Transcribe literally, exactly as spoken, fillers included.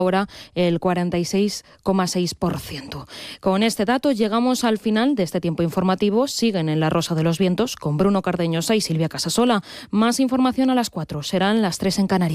ahora el cuarenta y seis coma seis por ciento. Con este dato llegamos al final de este tiempo informativo. Siguen en La Rosa de los Vientos con Bruno Cardeñosa y Silvia Casasola. Más información a las cuatro. Serán las tres en Canarias.